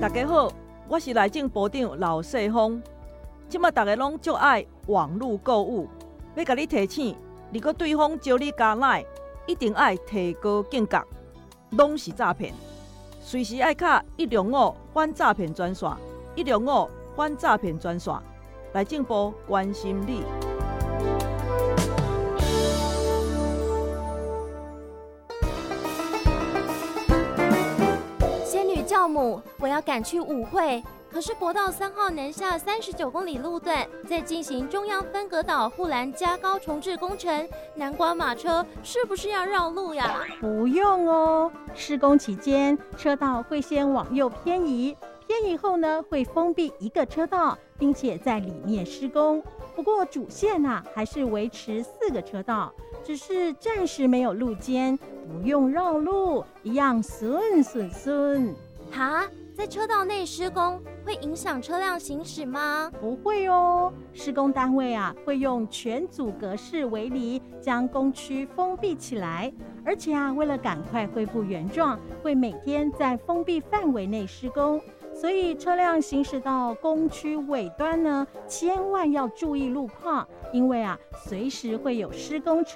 大家好，我是内政部长老世峰。即马大家拢足爱网络购物，要甲你提醒，如果对方招你加赖，一定爱提高警觉，拢是诈骗。随时爱卡105反诈骗专线，105反诈骗专线，内政部关心你。 仙女教母，我要赶去舞会。可是国道3号南下39公里路段在进行中央分隔岛护栏加高重置工程，南瓜马车是不是要绕路呀？ 不用哦，施工期间车道会先往右偏移，偏移后呢会封闭一个车道，并且在里面施工。不过主线还是维持4个车道，只是暂时没有路肩，不用绕路，一样顺。 哈，在车道内施工会影响车辆行驶吗？ 不会哦，施工单位会用全阻隔式围篱将工区封闭起来，而且为了赶快恢复原状，会每天在封闭范围内施工。所以车辆行驶到工区尾端呢，千万要注意路况，因为随时会有施工车